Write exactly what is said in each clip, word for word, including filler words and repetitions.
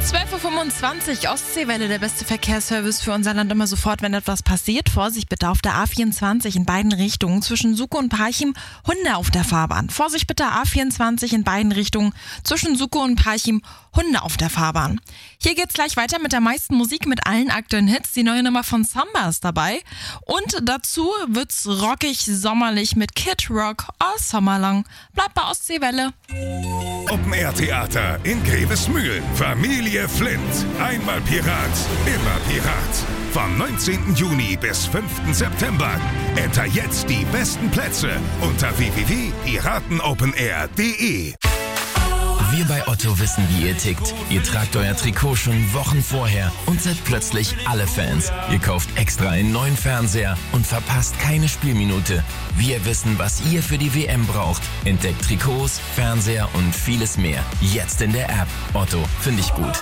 zwölf Uhr fünfundzwanzig, Ostseewelle, der beste Verkehrsservice für unser Land immer sofort, wenn etwas passiert. Vorsicht bitte auf der A vierundzwanzig in beiden Richtungen zwischen Suckow und Parchim, Hunde auf der Fahrbahn. Vorsicht bitte A vierundzwanzig in beiden Richtungen zwischen Suckow und Parchim, Hunde auf der Fahrbahn. Hier geht's gleich weiter mit der meisten Musik, mit allen aktuellen Hits. Die neue Nummer von Samba ist dabei. Und dazu wird's rockig, sommerlich mit Kid Rock all Sommer lang. Bleibt bei Ostseewelle. Open-Air-Theater in Grevesmühlen. Familie Flint. Einmal Pirat, immer Pirat. Vom neunzehnten Juni bis fünften September. Enter jetzt die besten Plätze unter w w w punkt piratenopenair punkt de. Wir bei Otto wissen, wie ihr tickt. Ihr tragt euer Trikot schon Wochen vorher und seid plötzlich alle Fans. Ihr kauft extra einen neuen Fernseher und verpasst keine Spielminute. Wir wissen, was ihr für die W M braucht. Entdeckt Trikots, Fernseher und vieles mehr. Jetzt in der App. Otto, finde ich gut.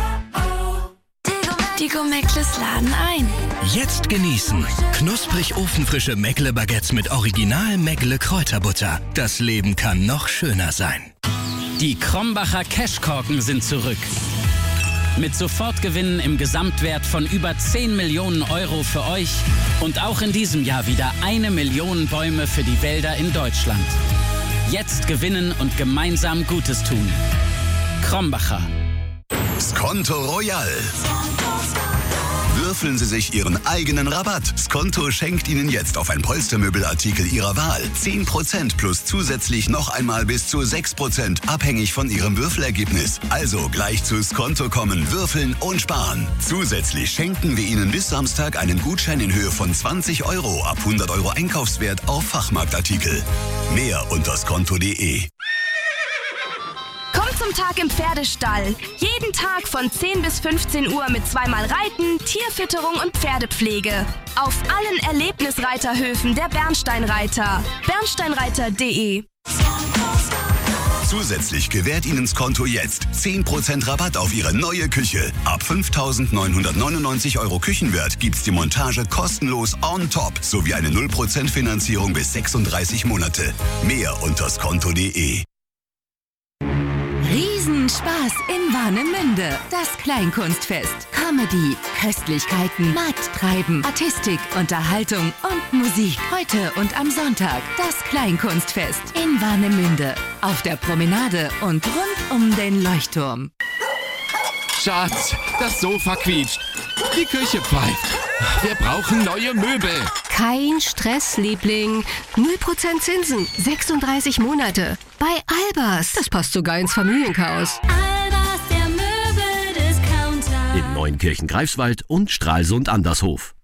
Die Meckles laden ein. Jetzt genießen. Knusprig ofenfrische Meckle-Baguettes mit Original Meckle Kräuterbutter. Das Leben kann noch schöner sein. Die Krombacher Cashkorken sind zurück. Mit Sofortgewinnen im Gesamtwert von über zehn Millionen Euro für euch und auch in diesem Jahr wieder eine Million Bäume für die Wälder in Deutschland. Jetzt gewinnen und gemeinsam Gutes tun. Krombacher. Skonto Royal. Würfeln Sie sich Ihren eigenen Rabatt. Skonto schenkt Ihnen jetzt auf ein Polstermöbelartikel Ihrer Wahl zehn Prozent plus zusätzlich noch einmal bis zu sechs Prozent, abhängig von Ihrem Würfelergebnis. Also gleich zu Skonto kommen, würfeln und sparen. Zusätzlich schenken wir Ihnen bis Samstag einen Gutschein in Höhe von zwanzig Euro ab hundert Euro Einkaufswert auf Fachmarktartikel. Mehr unter skonto punkt de. Komm zum Tag im Pferdestall. Jeden Tag von zehn bis fünfzehn Uhr mit zweimal Reiten, Tierfütterung und Pferdepflege. Auf allen Erlebnisreiterhöfen der Bernsteinreiter. bernsteinreiter punkt de. Zusätzlich gewährt Ihnen Skonto jetzt zehn Prozent Rabatt auf Ihre neue Küche. Ab fünftausendneunhundertneunundneunzig Euro Küchenwert gibt's die Montage kostenlos on top sowie eine null Prozent Finanzierung bis sechsunddreißig Monate. Mehr unter skonto punkt de. Riesenspaß in Warnemünde. Das Kleinkunstfest. Comedy, Köstlichkeiten, Markttreiben, Artistik, Unterhaltung und Musik. Heute und am Sonntag. Das Kleinkunstfest in Warnemünde. Auf der Promenade und rund um den Leuchtturm. Schatz, das Sofa quietscht. Die Küche pfeift. Wir brauchen neue Möbel. Kein Stress, Liebling. null Prozent Zinsen, sechsunddreißig Monate. Bei Albers. Das passt sogar ins Familienchaos. Albers, der Möbeldiscounter. In Neunkirchen, Greifswald und Stralsund Andershof.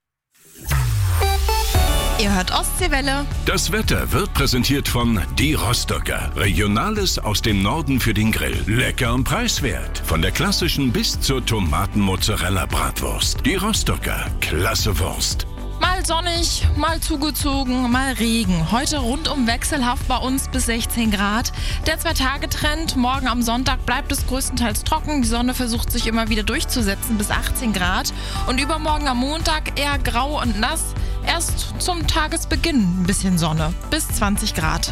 Ihr hört Ostseewelle. Das Wetter wird präsentiert von Die Rostocker. Regionales aus dem Norden für den Grill. Lecker und preiswert. Von der klassischen bis zur Tomaten-Mozzarella-Bratwurst. Die Rostocker. Klasse Wurst. Mal sonnig, mal zugezogen, mal Regen. Heute rundum wechselhaft bei uns bis sechzehn Grad. Der Zwei-Tage-Trend. Morgen am Sonntag bleibt es größtenteils trocken. Die Sonne versucht sich immer wieder durchzusetzen bis achtzehn Grad. Und übermorgen am Montag eher grau und nass. Erst zum Tagesbeginn ein bisschen Sonne. Bis zwanzig Grad.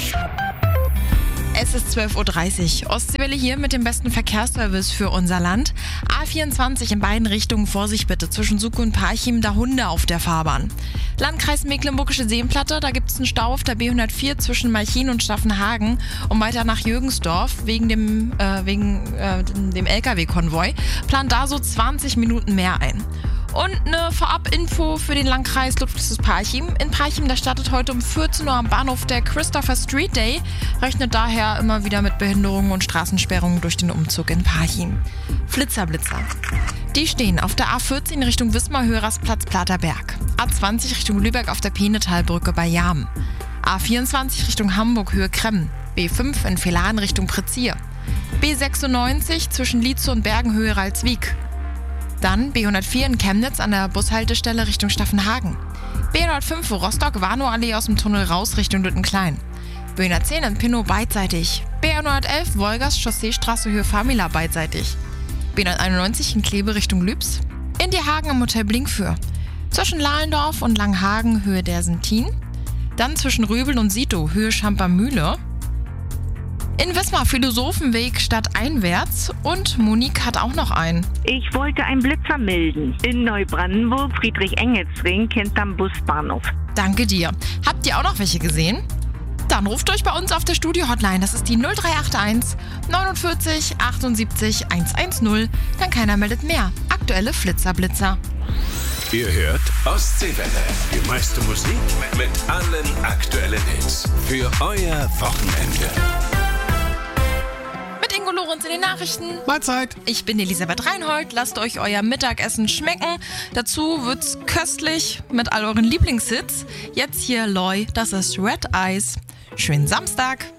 Es ist zwölf Uhr dreißig. Ostseewelle hier mit dem besten Verkehrsservice für unser Land. A vierundzwanzig in beiden Richtungen, Vorsicht bitte, zwischen Suckow und Parchim, da Hunde auf der Fahrbahn. Landkreis Mecklenburgische Seenplatte, da gibt es einen Stau auf der B hundertvier zwischen Malchin und Staffenhagen und weiter nach Jürgensdorf wegen dem, äh, wegen, äh, dem L K W-Konvoi. Plant da so zwanzig Minuten mehr ein. Und eine Vorab-Info für den Landkreis Ludwigsburg-Parchim. In Parchim, da startet heute um vierzehn Uhr am Bahnhof der Christopher Street Day. Rechnet daher immer wieder mit Behinderungen und Straßensperrungen durch den Umzug in Parchim. Flitzerblitzer. Die stehen auf der A vierzehn Richtung Wismar, Höhersplatz, Platerberg. A zwanzig Richtung Lübeck auf der Peenetalbrücke bei Jam. A vierundzwanzig Richtung Hamburg, Höhe Kremmen. B fünf in Villaren Richtung Prezier. B sechsundneunzig zwischen Lietze und Bergen, Höhe Ralswiek. Dann B hundertvier in Chemnitz an der Bushaltestelle Richtung Staffenhagen. B hundertfünf Rostock, Warnow-Allee aus dem Tunnel raus Richtung Lüttenklein. B hundertzehn in Pinnow beidseitig. B hundertelf Wolgast Chausseestraße Höhe Famila beidseitig. B hunderteinundneunzig in Kleve Richtung Lübs. In die Hagen am Hotel Blinkfür. Zwischen Lahlendorf und Langhagen Höhe der Sentin. Dann zwischen Röbel und Sito Höhe Schampermühle. In Wismar Philosophenweg statt einwärts und Monique hat auch noch einen. Ich wollte einen Blitzer melden. In Neubrandenburg, Friedrich-Engels-Ring, hinterm Busbahnhof. Danke dir. Habt ihr auch noch welche gesehen? Dann ruft euch bei uns auf der Studio-Hotline. Das ist die null drei acht eins neunundvierzig achtundsiebzig hundertzehn. Dann keiner meldet mehr. Aktuelle Flitzer-Blitzer. Ihr hört Ostseewelle. Die meiste Musik mit allen aktuellen Hits. Für euer Wochenende. Mit Ingo Lorenz in den Nachrichten. Mahlzeit. Ich bin Elisabeth Reinhold. Lasst euch euer Mittagessen schmecken. Dazu wird's köstlich mit all euren Lieblingshits. Jetzt hier Loy, das ist Red Eyes. Schönen Samstag.